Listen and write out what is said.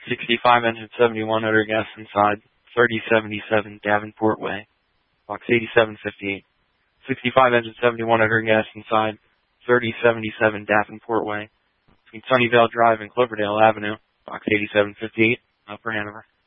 65 engine 71 under gas inside, 3077 Davenport Way, box 8758. 65 engine 71 under gas inside, 3077 Davenport Way, between Sunnyvale Drive and Cloverdale Avenue, box 8758, Upper Hanover.